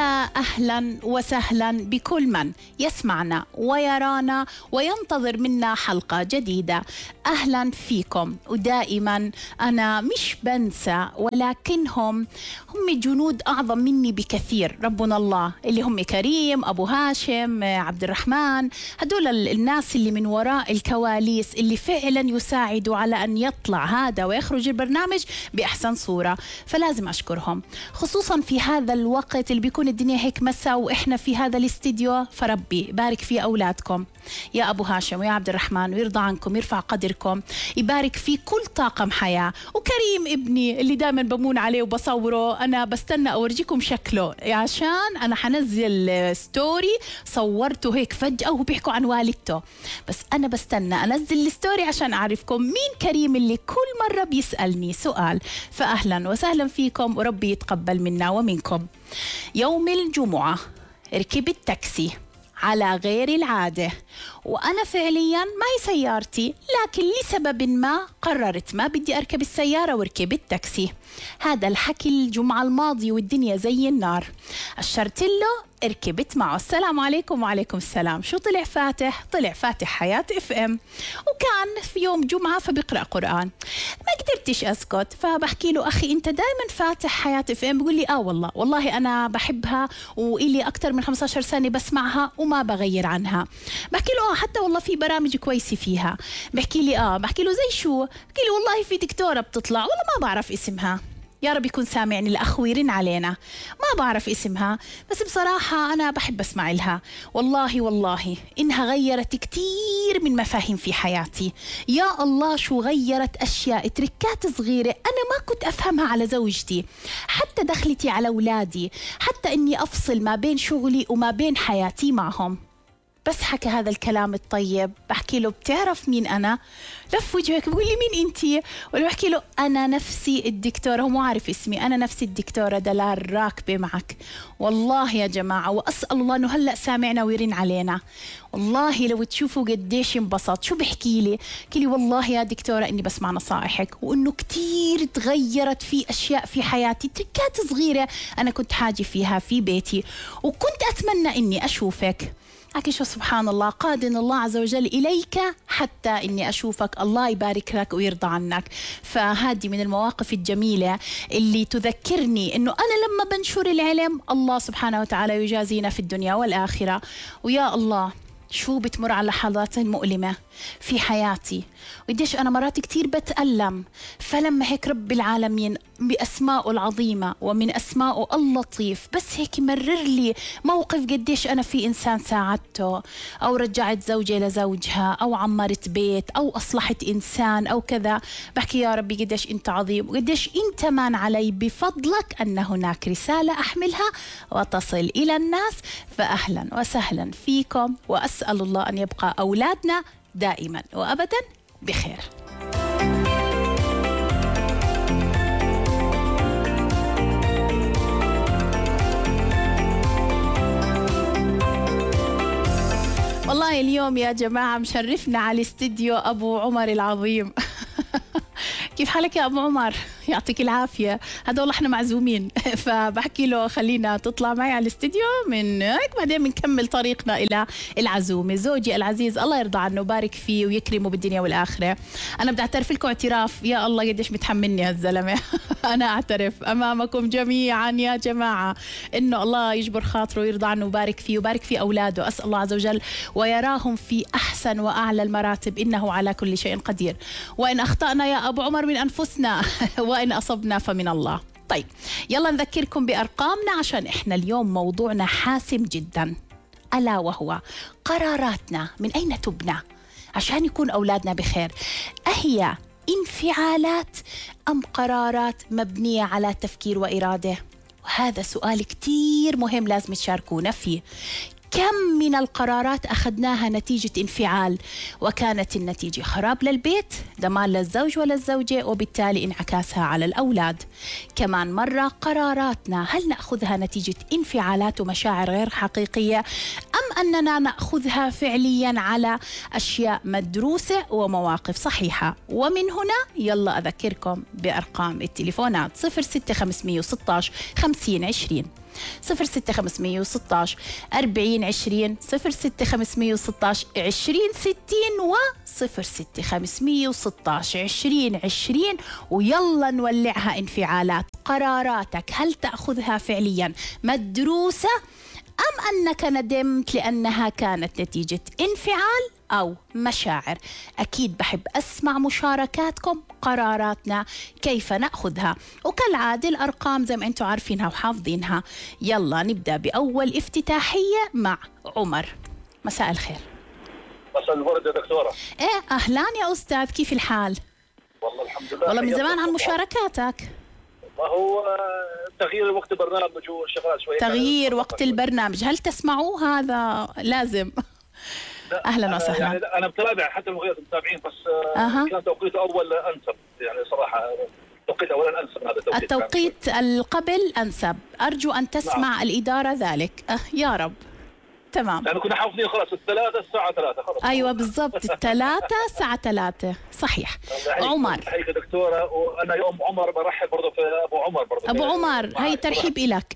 يا أهلا وسهلا بكل من يسمعنا ويرانا وينتظر منا حلقة جديدة. أهلا فيكم، ودائما أنا مش بنسى ولكنهم هم جنود أعظم مني بكثير، ربنا الله اللي هم كريم، أبو هاشم، عبد الرحمن، هدول الناس اللي من وراء الكواليس اللي فعلا يساعدوا على أن يطلع هذا ويخرج البرنامج بأحسن صورة، فلازم أشكرهم خصوصا في هذا الوقت اللي بيكون الدنيا هيك مساء وإحنا في هذا الاستديو. فربي بارك في أولادكم يا أبو هاشم ويا عبد الرحمن، ويرضى عنكم، يرفع قدركم، يبارك في كل طاقم حياة. وكريم ابني اللي دائما بمون عليه وبصوره، أنا بستنى أورجيكم شكله عشان أنا حنزل ستوري صورته هيك فجأة وهو بيحكوا عن والدته، بس أنا بستنى أنزل الستوري عشان أعرفكم مين كريم اللي كل مرة بيسألني سؤال. فأهلا وسهلا فيكم وربي يتقبل منا ومنكم. يوم الجمعة ركبت تاكسي على غير العادة، وأنا فعليا معي سيارتي، لكن لسبب ما قررت ما بدي أركب السيارة وركبت تاكسي. هذا الحكي الجمعة الماضية والدنيا زي النار. أشرت له، ركبت معه، السلام عليكم. وعليكم السلام. شو طلع فاتح؟ طلع فاتح حياة اف ام، وكان في يوم جمعة فبقرأ قرآن. ما قدرتش أسكت، فبحكي له أخي أنت دائما فاتح حياة اف ام؟ بيقول لي والله أنا بحبها وإلي أكتر من 15 سنة بسمعها وما بغير عنها. بحكي له حتى والله في برامج كويسة فيها. بحكي لي بحكي له زي شو؟ بحكي لي والله في دكتورة بتطلع، والله ما بعرف اسمها، يا رب يكون سامعني الأخ ويرن علينا، ما بعرف اسمها، بس بصراحة أنا بحب أسمع لها. والله إنها غيرت كتير من مفاهيم في حياتي. يا الله شو غيرت أشياء، تركات صغيرة أنا ما كنت أفهمها على زوجتي، حتى دخلتي على أولادي، حتى إني أفصل ما بين شغلي وما بين حياتي معهم. بس حكى هذا الكلام الطيب، بحكي له بتعرف مين أنا؟ لف وجهك بقول لي مين أنتي؟ ولا بحكي له أنا نفسي الدكتورة، هو مو عارف اسمي، أنا نفسي الدكتورة دلال راكبة معك. والله يا جماعة، وأسأل الله أنه هلأ سامعنا ويرن علينا. والله لو تشوفوا قديش انبسط. شو بحكي لي؟ بحكي لي والله يا دكتورة إني بسمع نصائحك، وإنه كتير تغيرت في أشياء في حياتي، تركات صغيرة أنا كنت حاجة فيها في بيتي، وكنت أتمنى إني أشوفك. أكيد شو سبحان الله، قادن الله عز وجل إليك حتى إني أشوفك، الله يبارك لك ويرضى عنك. فهذه من المواقف الجميلة اللي تذكرني إنه أنا لما بنشر العلم الله سبحانه وتعالى يجازينا في الدنيا والآخرة. ويا الله شو بتمر على لحظات مؤلمة في حياتي، وقديش أنا مرات كتير بتألم، فلما هيك رب العالمين بأسمائه العظيمة ومن أسمائه اللطيف بس هيك مرر لي موقف قديش أنا في إنسان ساعدته، أو رجعت زوجي لزوجها، أو عمرت بيت، أو أصلحت إنسان، أو كذا، بحكي يا ربي قديش أنت عظيم، وقديش أنت من علي بفضلك أن هناك رسالة أحملها وتصل إلى الناس. فأهلا وسهلا فيكم، وأسأل الله أن يبقى أولادنا دائما وأبدا بخير. والله اليوم يا جماعة مشرفنا على الاستديو أبو عمر العظيم. كيف حالك يا أبو عمر؟ يعطيك العافية. هذول احنا معزومين، فبحكي له خلينا تطلع معي على الاستديو، من هيك بعدين بنكمل طريقنا إلى العزومة. زوجي العزيز الله يرضى عنه وبارك فيه ويكرمه بالدنيا والآخرة. أنا بدي أعترف لكم اعتراف، يا الله قديش متحملني هالزلمة. أنا أعترف أمامكم جميعا يا جماعة إنه الله يجبر خاطره ويرضى عنه وبارك فيه وبارك في أولاده. أسأل الله عز وجل ويراهم في أحسن وأعلى المراتب، إنه على كل شيء قدير. وإن أخطأنا يا أبو عمر من أنفسنا، وإن أصبنا فمن الله. طيب يلا نذكركم بأرقامنا، عشان إحنا اليوم موضوعنا حاسم جدا، ألا وهو قراراتنا من أين تبنى عشان يكون أولادنا بخير؟ أهي انفعالات أم قرارات مبنية على تفكير وإرادة؟ وهذا سؤال كتير مهم لازم تشاركونا فيه. كم من القرارات أخذناها نتيجة انفعال، وكانت النتيجة خراب للبيت، دمار للزوج وللزوجة، وبالتالي انعكاسها على الأولاد. كمان مرة قراراتنا هل نأخذها نتيجة انفعالات ومشاعر غير حقيقية، أم أننا نأخذها فعليا على أشياء مدروسة ومواقف صحيحة. ومن هنا يلا أذكركم بأرقام التليفونات 06516 5020 06516 4020 06516 2060 و 06516 2020. ويلا نولعها انفعالات. قراراتك هل تأخذها فعليا مدروسة أم أنك ندمت لأنها كانت نتيجة انفعال أو مشاعر؟ أكيد بحب أسمع مشاركاتكم. قراراتنا كيف نأخذها؟ وكالعادة الأرقام زي ما أنتم عارفينها وحافظينها. يلا نبدأ بأول افتتاحية مع عمر. مساء الخير. مساء الورد يا دكتورة. إيه أهلا يا أستاذ، كيف الحال؟ والله الحمد لله. والله من زمان عن مشاركاتك. ما هو تغيير وقت البرنامج والشغلات شوية. تغيير وقت البرنامج، هل تسمعوه؟ هذا لازم. أهلا وسهلا. يعني أنا متابع حتى المغيرات متابعين، بس كان توقيت أول أنسب يعني صراحة. توقيت أولا أنسب. هذا التوقيت القبل أنسب. أرجو أن تسمع الإدارة ذلك. يا رب. تمام. يعني كنا حافظين خلاص الثلاثة الساعة 3 خلاص. أيوة بالضبط، الثلاثة الساعة 3 صحيح. عمر. حيك دكتورة، وأنا يوم عمر برحب برضه في أبو عمر برضه. أبو عمر هاي ترحيب إلك.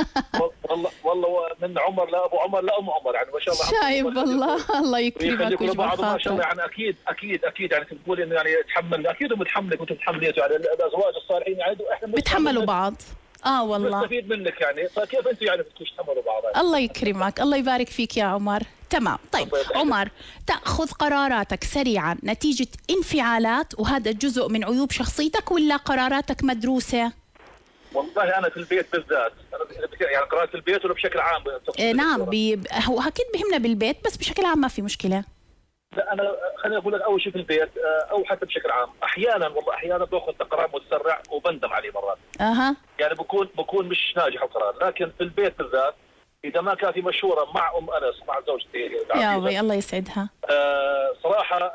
والله من عمر لأبو عمر لأم عمر يعني ما شاء الله. شايب والله الله يكرمك ويجبر خاطرك. ما شاء الله يعني أكيد يعني تقول إنه يعني تحمل أكيد ومتحملك وأنتم متحملين يعني الأزواج الصالحين يعني إحنا بتحملوا بعض. والله نستفيد منك يعني. فكيف انتم يعني بدكم تحملوا بعض؟ الله يكرمك، الله يبارك فيك يا عمر. تمام. طيب عمر، تأخذ قراراتك سريعا نتيجة انفعالات وهذا جزء من عيوب شخصيتك ولا قراراتك مدروسة؟ والله أنا في البيت بالذات يعني قرارات في البيت ولا بشكل عام؟ نعم هو أكيد بهمنا بالبيت بس بشكل عام ما في مشكلة. لا أنا خليني أقول لك أول شيء في البيت أو حتى بشكل عام أحيانا باخذ قرار متسرع وبندم عليه مرات. يعني بكون مش ناجح القرار، لكن في البيت بالذات إذا ما كان في مشورة مع أم أنس مع زوجتي يا أبي الله يسعدها. صراحة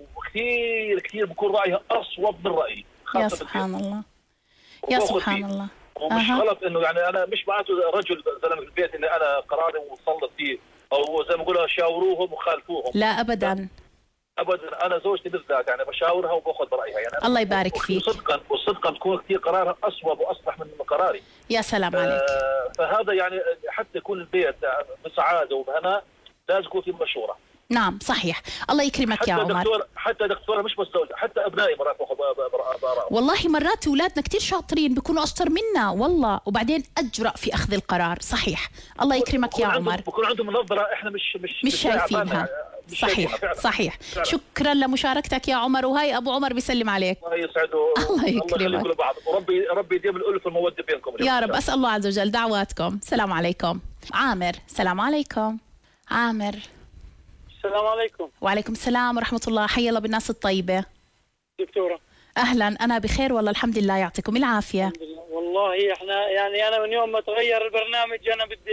كثير بكون رأيها أصوب من رأيي. يا سبحان الله. يا سبحان الله. ومش غلط إنه يعني أنا مش معناته رجل زلمة في البيت إني أنا قراري وصلت فيه أو زي ما بقولها شاوروهم وخالفوهم. لا أبدا. أنا زوجتي بالذات يعني بشاورها وباخذ برأيها يعني. الله يبارك فيك. وصدقا تكون كثير قرارها أصوب وأصلح من قراري. يا سلام عليك. فهذا يعني حتى يكون البيت بسعادة وبهناء لازم يكون في مشورة. نعم صحيح. الله يكرمك يا عمر. حتى دكتورة مش بس زوجة، حتى أبنائي مرات باخذ بآراء. والله مرات أولادنا كثير شاطرين بيكونوا أشطر منا والله، وبعدين أجرأ في أخذ القرار. صحيح. الله يكرمك يا عمر. بكون عندهم نظرة إحنا مش شايفينها. صحيح. شكرا لمشاركتك يا عمر. وهاي أبو عمر بيسلم عليك. الله يسعده. الله يكرمك. وربي يديم الألف والمودة بينكم يا رب. أسأل الله عز وجل دعواتكم. السلام عليكم. عامر. السلام عليكم. عامر. السلام عليكم. وعليكم السلام ورحمة الله. حي الله بالناس الطيبة. دكتورة. أهلا. أنا بخير والله الحمد لله، يعطيكم العافية. الحمد لله. والله احنا يعني أنا من يوم ما تغير البرنامج أنا بدي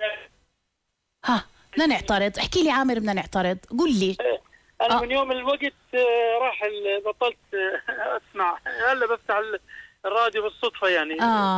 بدنا نعترض. احكي لي عامر. بدنا نعترض. قل لي. أنا من يوم الوقت راح بطلت أسمع. هلا بفتح الراديو بالصدفة يعني.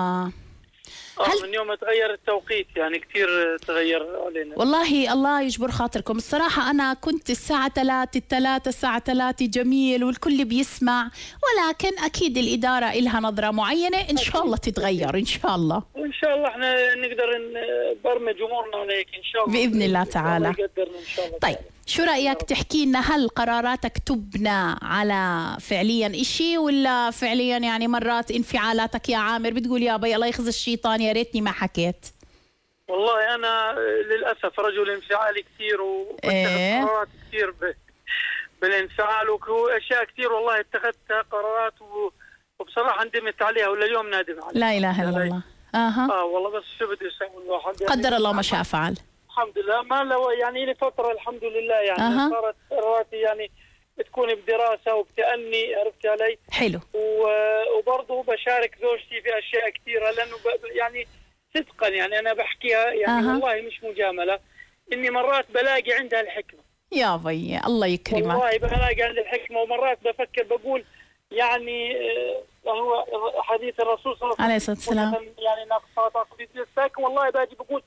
من يوم ما تغير التوقيت يعني كثير تغير علينا. والله الله يجبر خاطركم. الصراحة أنا كنت الساعة 3 الساعة 3 جميل والكل بيسمع، ولكن أكيد الإدارة إلها نظرة معينة. إن شاء الله تتغير إن شاء الله. وإن شاء الله إحنا نقدر نبرمج أمورنا عليك إن شاء الله بإذن الله تعالى. الله يقدرنا إن شاء الله. طيب شو رأيك تحكي لنا، هل قراراتك تبنى على فعليا إشي ولا فعليا يعني مرات انفعالاتك يا عامر بتقول يا بي الله يخزي الشيطان يا ريتني ما حكيت؟ والله أنا للأسف رجل انفعالي كثير واتخذ قرارات كثير بالانفعال وأشياء كثير والله اتخذتها قرارات وبصراحة ندمت عليها ولا اليوم نادم عليها. لا إله إلا الله. والله بس شو بده يسوي الواحد يعني قدر الله ما شاء فعل. الحمد لله. ما لو يعني لي فترة الحمد لله يعني صارت قراراتي يعني تكون بدراسة وبتأني. عرفت علي؟ حلو. وبرضه بشارك زوجتي في أشياء كثيرة لأنه يعني صدقا يعني أنا بحكيها يعني والله مش مجاملة إني مرات بلاقي عندها الحكمة. يا بي الله يكرمك. والله بلاقي عندها الحكمة ومرات بفكر بقول يعني هو حديث الرسول صلى الله عليه وسلم السلام يعني نقصات لكن والله باجي بقول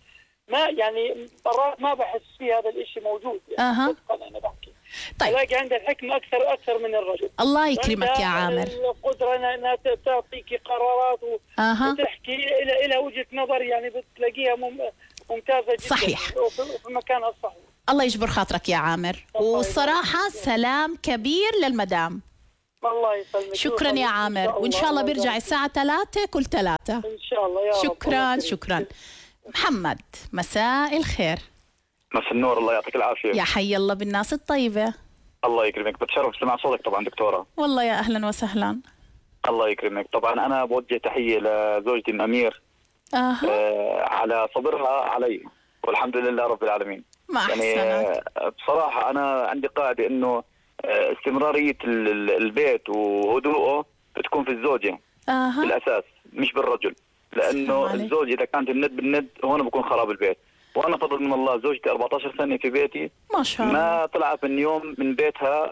ما يعني مرات ما بحس في هذا الشيء موجود يعني. انا بحكي طيب الاقي عندها الحكمه اكثر من الرجل. الله يكرمك يا عامر. القدره انها تعطيك قرارات وتحكي الى وجهه نظر يعني بتلاقيها ممتازه جدا. صحيح. وفي مكانها الصحيح. الله يجبر خاطرك يا عامر، والصراحه سلام كبير للمدام. الله يسلمك. شكرا يا عامر، وان شاء الله بيرجع الساعه 3 كل 3 ان شاء الله. يا شكرا رب. شكرا. محمد مساء الخير. مساء النور، الله يعطيك العافيه. يا حي الله بالناس الطيبه. الله يكرمك، بتشرف سمع صوتك طبعا دكتوره. والله يا اهلا وسهلا. الله يكرمك. طبعا انا بوجه تحيه لزوجتي أمير على صبرها علي، والحمد لله رب العالمين. ما أحسنت. يعني بصراحه انا عندي قاعده انه استمراريه البيت وهدوءه بتكون في الزوجه بالاساس مش بالرجل، لانه الزوج اذا كانت الند بالند هون بكون خراب البيت. وانا فضل من الله زوجتي 14 سنه في بيتي ما شاء الله، ما طلعت من يوم من بيتها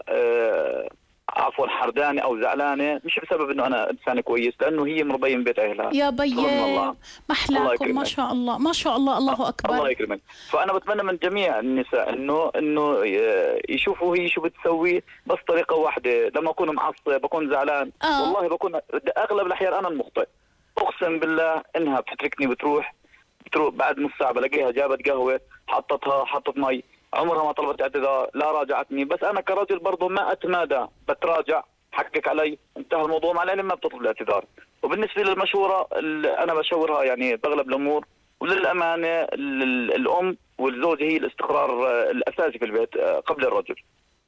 عفوا حردانه او زعلانه، مش بسبب انه انا انسان كويس، لانه هي مربيه من بيت اهلها. يا بي محلاكم ما شاء الله ما شاء الله. الله اكبر. الله يكرمك. فانا بتمنى من جميع النساء انه يشوفوا هي شو بتسوي، بس طريقه واحده. لما اكون معصب بكون زعلان والله بكون اغلب الاحيان انا المخطئ، اقسم بالله انها بتتركني بتروح بعد نص ساعه بلاقيها جابت قهوه حطت مي، عمرها ما طلبت اعتذار لا راجعتني. بس انا كرجل برضه ما اتمادى، بتراجع، حقك علي، انتهى الموضوع مع العلم ما بتطلب الاعتذار. وبالنسبه للمشوره انا بشورها يعني باغلب الامور، وللامانه الام والزوجه هي الاستقرار الاساسي في البيت قبل الرجل.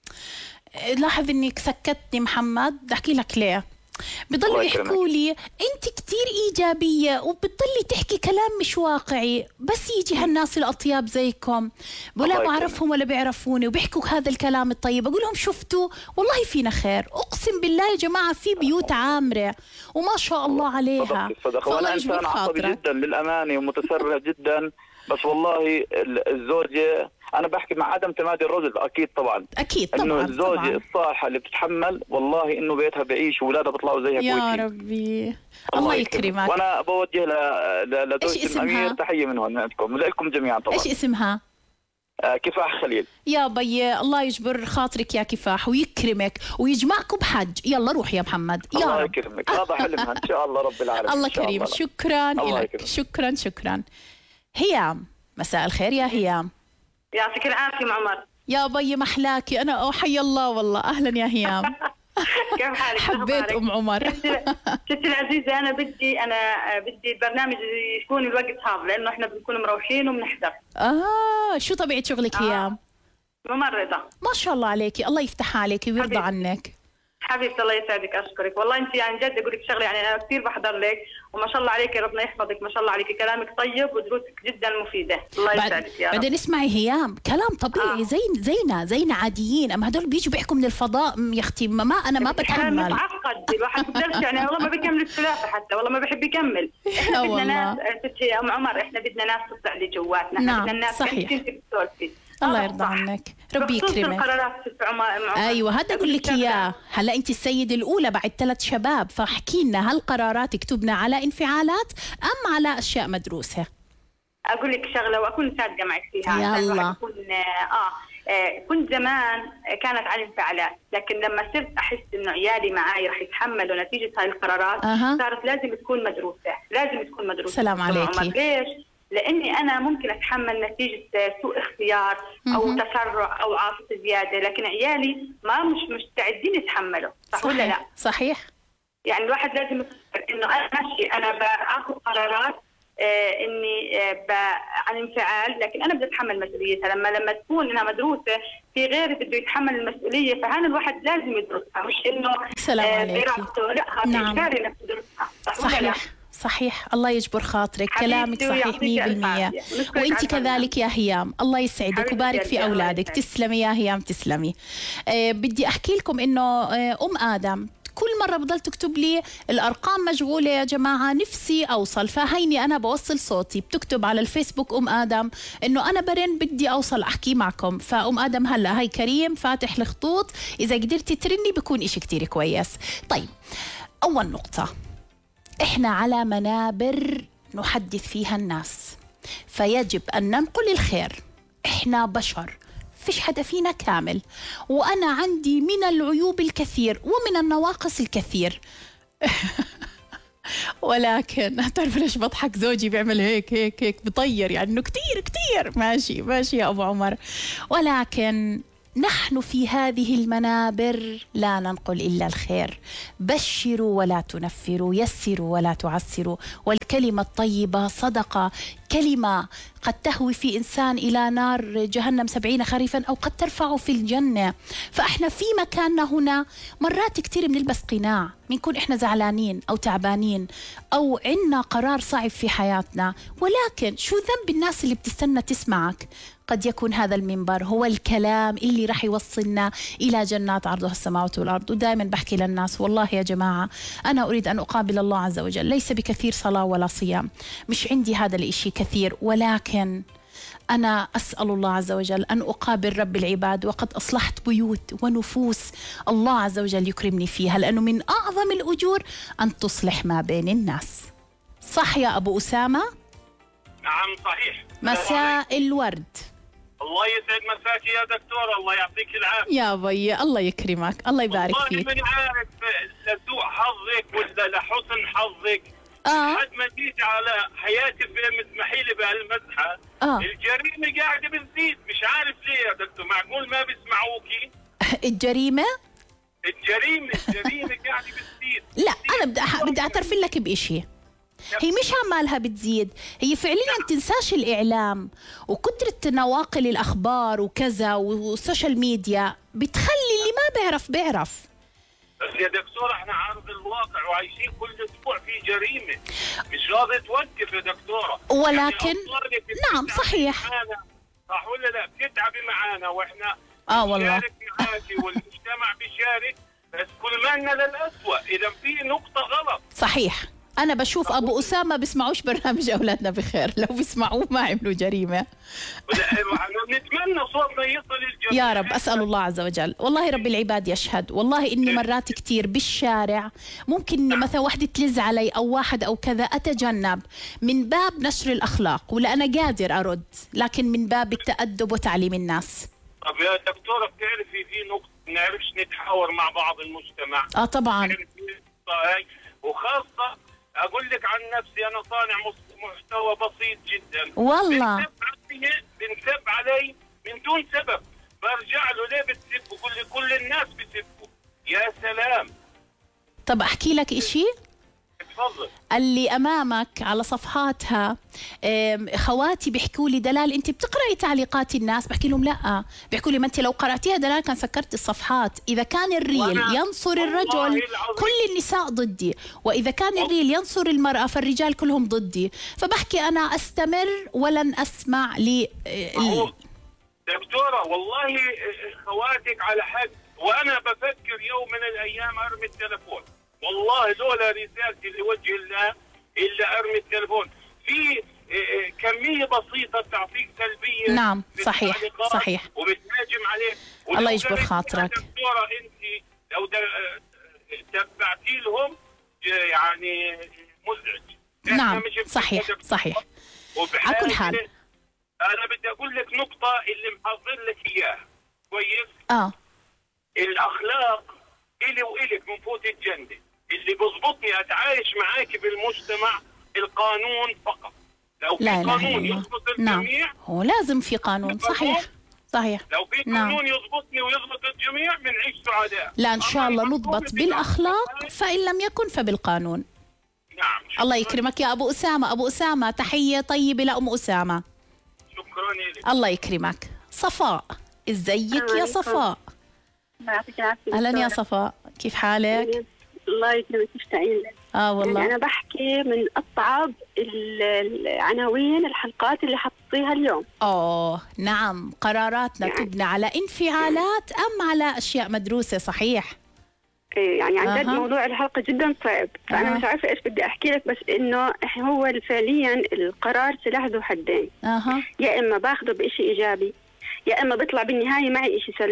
لاحظ انك سكتني محمد، بدي احكي لك ليه. بضلوا يحكوا لي انت كتير ايجابيه وبتضلي تحكي كلام مش واقعي، بس يجي هالناس الاطياب زيكم ولا بعرفهم ولا بيعرفوني وبيحكوا هذا الكلام الطيب، اقول لهم شفتوا والله فينا خير، اقسم بالله يا جماعه في بيوت عامره وما شاء الله عليها. صدق. وانا انسان عصبي جدا للامانه ومتسرع جدا، بس والله الزوجه انا بحكي مع عدم تمادي الرجل اكيد طبعا انه الزوجه الصالحه اللي بتتحمل والله انه بيتها بعيش واولادها بيطلعوا زيها كويسين. يا ربي الله يكرمك. وانا بوجه لزوجتي أمير تحيه من هون عندكم ولكم جميعا طبعا. ايش اسمها؟ كفاح خليل. يا بي الله يجبر خاطرك يا كفاح ويكرمك ويجمعكم بحج. يلا روح يا محمد. يا الله يكرمك، هذا حلمها ان شاء الله رب العالمين. الله كريم. شكرا لك. شكرا. هيام مساء الخير يا هيام. يعطيك العافية عمر. يا بي محلاكي أنا حي الله والله. أهلا يا هيام. كيف حالك؟ حبيت أم عمر. ستي العزيزة أنا بدي البرنامج يكون الوقت هذا لأنه إحنا بنكون مروحين وبنحضر. شو طبيعة شغلك هيام؟ ممرضة. ما شاء الله عليكي، الله يفتح عليكي ويرضى عنك. حبيبتي الله يسعدك، اشكرك والله. انت يعني جد اقول لك شغله، يعني انا كثير بحضر لك وما شاء الله عليك، ربنا يحفظك، ما شاء الله عليك، كلامك طيب ودروسك جدا مفيده. الله يسعدك يا رب. بعدين اسمعي هيام، كلام طبيعي زينا عاديين، اما هدول بيجوا بيحكوا من الفضاء يا اختي. انا ما بتحمل. كلام متعقد الواحد بقدرش يعني والله ما بيكمل الثلاثه حتى، والله ما بحب يكمل. احنا بدنا ناس يا ام عمر، احنا بدنا ناس تطلع لي جواتنا. نعم بدنا الناس صحيح. تسولفي. الله يرضى عنك، ربي يكرمك. ايوه هذا اقول لك اياه. هلا انت السيده الاولى بعد 3 شباب، فاحكي لنا هل قراراتك تبنى على انفعالات ام على اشياء مدروسه؟ اقول لك شغله واكون صادقه معك فيها. يلا. كنت زمان كانت على انفعالات، لكن لما صرت احس انه عيالي معي رح يتحملوا نتيجه هاي القرارات صارت لازم تكون مدروسه. سلام عليكي. ليش؟ لاني انا ممكن اتحمل نتيجه سوء اختيار او تسرع او عاطفه زياده، لكن عيالي ما مش مستعدين يتحملوا. صح ولا لا؟ صحيح. يعني الواحد لازم يفكر انه انا ماشي، انا باخذ قرارات اني عن انفعال، لكن انا بدي اتحمل مسؤوليتها. لما تكون انها مدروسه في غيري بده يتحمل المسؤوليه، فهنا الواحد لازم يدرسها، مش انه براسته. لا هذا اجباري انك تدرسها. صحيح. الله يجبر خاطرك، كلامك صحيح 100%. وانت كذلك يا هيام، الله يسعدك وبارك في اولادك. تسلمي يا هيام تسلمي. بدي احكي لكم انه ام ادم كل مرة بضل تكتب لي الأرقام مشغولة يا جماعة، نفسي أوصل، فهيني أنا بوصل صوتي. بتكتب على الفيسبوك أم آدم إنه أنا برن بدي أوصل أحكي معكم. فأم آدم هلا هاي كريم فاتح الخطوط، إذا قدرتي ترني بكون إشي كتير كويس. طيب أول نقطة، إحنا على منابر نحدث فيها الناس، فيجب أن ننقل الخير. إحنا بشر، فيش حدا فينا كامل، وأنا عندي من العيوب الكثير ومن النواقص الكثير. ولكن تعرف ليش بضحك؟ زوجي بيعمل هيك هيك هيك بطير، يعني إنه كتير كتير ماشي ماشي يا أبو عمر. ولكن نحن في هذه المنابر لا ننقل إلا الخير. بشروا ولا تنفروا، يسروا ولا تعسروا، والكلمة الطيبة صدقة. كلمة قد تهوي في إنسان إلى نار جهنم 70 خريفا، أو قد ترفعه في الجنة. فإحنا في مكاننا هنا مرات كتير بنلبس قناع، بنكون إحنا زعلانين أو تعبانين أو عنا قرار صعب في حياتنا، ولكن شو ذنب الناس اللي بتستنى تسمعك؟ قد يكون هذا المنبر هو الكلام اللي رح يوصلنا إلى جنات عرضها السماوات والأرض. ودائما بحكي للناس والله يا جماعة أنا أريد أن أقابل الله عز وجل، ليس بكثير صلاة ولا صيام، مش عندي هذا الإشي كثير، ولكن أنا أسأل الله عز وجل أن أقابل رب العباد، وقد أصلحت بيوت ونفوس الله عز وجل يكرمني فيها، لأنه من أعظم الأجور أن تصلح ما بين الناس. صح يا أبو أسامة؟ نعم صحيح. مساء الورد. الله يسعد مساك يا دكتور، الله يعطيك العافية يا بي، الله يكرمك، الله يبارك فيك. والله من عارف لسوء حظك ولا لحسن حظك لحد ما جيت على حياتي اسمحي لي بهالمزحة. الجريمة قاعدة بتزيد، مش عارف ليه يا دكتور، معقول ما بيسمعوكي؟ الجريمة قاعدة بتزيد. لا أنا بدي أعترف لك بإشي، هي مش عمالها بتزيد، هي فعليا تنساش الإعلام وكترة نواقل الأخبار وكذا والسوشيال ميديا بتخلي اللي ما بيعرف. يا دكتور احنا عارض الواقع وعايشين كل اسبوع في جريمة مش راضي توقف يا دكتورة. ولكن يعني نعم صحيح، صح ولا لا؟ بتتعبي معانا واحنا والله بنشارك معاكي والمجتمع بيشارك، بس كل ما لنا للأسوأ. إذا في نقطة غلط صحيح. أنا بشوف أبو أسامة بيسمعوش برنامج أولادنا بخير، لو بيسمعوه ما عملوا جريمة. نتمنى صوتنا يصل الجميع يا رب، أسأل الله عز وجل. والله رب العباد يشهد، والله إني مرات كتير بالشارع ممكن مثلا واحدة تلز علي أو واحد أو كذا، أتجنب من باب نشر الأخلاق، ولا أنا قادر أرد، لكن من باب التأدب وتعليم الناس. طب يا دكتورة بتعرفي في نقطة نعرفش نتحاور مع بعض المجتمع؟ طبعا. وخاصة أقول لك عن نفسي، أنا صانع محتوى بسيط جدا، والله بنسب علي من دون سبب، برجع له ليه بتسبوا؟ كل الناس بتسبوا. يا سلام. طب أحكي لك إشي؟ تفضل. اللي أمامك على صفحاتها خواتي بيحكوا لي دلال أنت بتقرأي تعليقات الناس؟ بحكي لهم لا، بيحكوا لي ما أنت لو قرأتيها دلال كان سكرت الصفحات. إذا كان الريل ينصر الرجل كل النساء ضدي، وإذا كان الريل ينصر المرأة فالرجال كلهم ضدي. فبحكي أنا أستمر ولن أسمع لي دكتورة والله خواتك على حق، وأنا بفكر يوم من الأيام أرمي التلفون، والله لولا رسالتي لوجه الله إلا أرمي التلفون. في كمية بسيطة تعطيك سلبية. نعم صحيح صحيح، وبتهاجم عليك. الله يجبر خاطرك. دكتورة أنت لو تبعتي لهم يعني مزعج. نعم صحيح صحيح. على كل حال أنا بدي أقول لك نقطة اللي محضر لك إياها كويس. الأخلاق إلي وإلك من فوت الجنة، اللي بضبطني أتعايش معاك بالمجتمع القانون فقط. لو في قانون يضبط الجميع. نعم. هو لازم في قانون. صحيح صحيح. لو في قانون يضبطني ويضبط الجميع بنعيش سعداء. لا إن شاء الله نضبط بالأخلاق، فإن لم يكن فبالقانون. نعم. الله يكرمك يا أبو أسامة. أبو أسامة تحية طيبة لأم أسامة. شكرا لك. الله يكرمك. صفاء ازيك يا صفاء؟ يعطيك العافية. أهلا يا صفاء، كيف حالك؟ الله يكرمك، تشتاقين لك. والله يعني أنا بحكي من أصعب العناوين الحلقات اللي حطيها اليوم. نعم، قراراتنا يعني تبنى على انفعالات أم على أشياء مدروسة؟ صحيح. يعني عن جد موضوع الحلقة جدا صعب، فأنا مش عارفة إيش بدي أحكي لك، بس إنه هو فعليا القرار سلاح ذو حدين. يا إما باخده بإشي إيجابي، يا إما بيطلع بالنهاية معي إشي سلبي.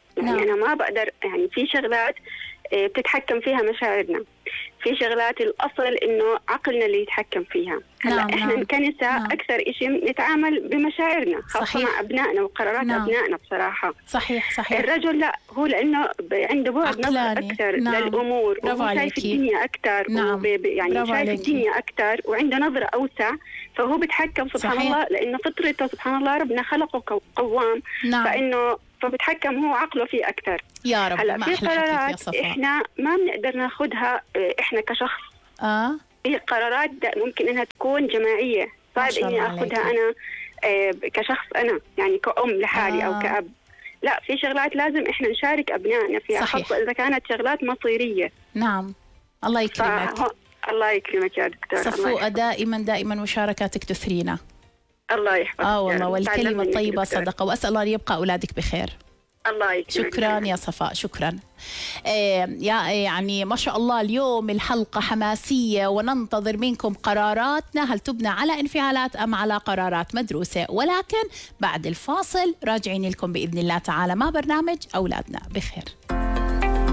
يعني أنا ما بقدر، يعني في شغلات بتتحكم فيها مشاعرنا، في شغلات الأصل إنه عقلنا اللي يتحكم فيها. هلا إحنا كنساء أكثر إشي نتعامل بمشاعرنا، خاصة مع أبنائنا وقرارات أبنائنا بصراحة. صحيح. الرجل لا، هو لأنه عنده بعد نظر أكثر للأمور، وهو شايف الدنيا أكثر، يعني شايف الدنيا أكثر وعنده نظرة أوسع، فهو بتحكم سبحان الله، لأنه فطرته سبحان الله ربنا خلقه قوام، فبتحكم هو عقله فيه أكثر. يا رب. هلا في قرارات إحنا ما بنقدر ناخذها إحنا كشخص. في قرارات ممكن إنها تكون جماعية، صعب إني أخذها أنا كشخص، أنا يعني كأم لحالي أو كأب. لا، في شغلات لازم إحنا نشارك أبنائنا فيها، خاصة إذا كانت شغلات مصيرية. نعم. الله يكرمك. الله يكرمك يا دكتور. صفوءة، دائما مشاركاتك تثرينا. الله يحفظك. والله، والكلمة الطيبة صدقة، وأسأل الله أن يبقى أولادك بخير. الله يكرمك. شكرا يا صفاء، شكرا. يعني ما شاء الله اليوم الحلقة حماسية، وننتظر منكم قراراتنا هل تبنى على انفعالات أم على قرارات مدروسة، ولكن بعد الفاصل راجعين لكم بإذن الله تعالى مع برنامج أولادنا بخير.